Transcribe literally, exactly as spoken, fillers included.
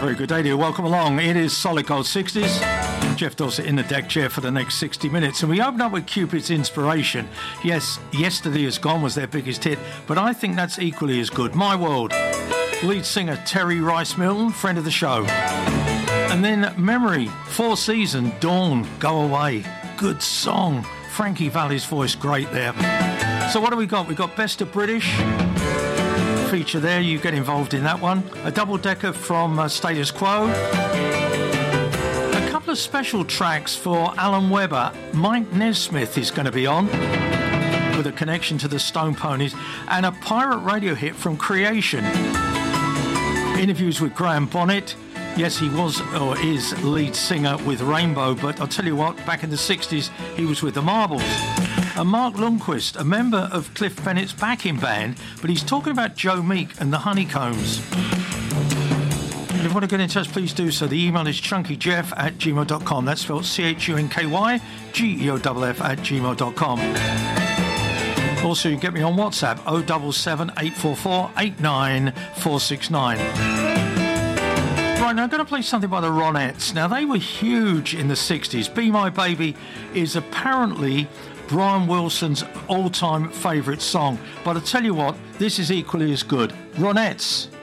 Very good day to you. Welcome along. It is Solid Gold sixties. Jeff Dawson in the deck chair for the next sixty minutes. And we open up with Cupid's Inspiration. Yes, Yesterday Is Gone was their biggest hit, but I think that's equally as good. My World. Lead singer Terry Rice Milton, friend of the show. And then Memory, Four Seasons, Dawn, Go Away. Good song. Frankie Valli's voice, great there. So what do we got? We got Best of British. Feature there, you get involved in that one. A double-decker from uh, Status Quo. A couple of special tracks for Alan Webber. Mike Nesmith is going to be on with a connection to the Stone Ponies, and a pirate radio hit from Creation. Interviews with Graham Bonnet. Yes, he was or is lead singer with Rainbow, but I'll tell you what, back in the sixties he was with the Marbles. And Mark Lundquist, a member of Cliff Bennett's backing band, but he's talking about Joe Meek and the Honeycombs. And if you want to get in touch, please do so. The email is chunkyjeff at gmail dot com. That's spelled C H U N K Y G E O F F at gmail dot com. Also, you can get me on WhatsApp, oh seven seven, eight four four, eight nine four six nine. Right, now I'm going to play something by the Ronettes. Now, they were huge in the sixties. Be My Baby is apparently Brian Wilson's all-time favourite song. But I tell you what, this is equally as good. Ronettes.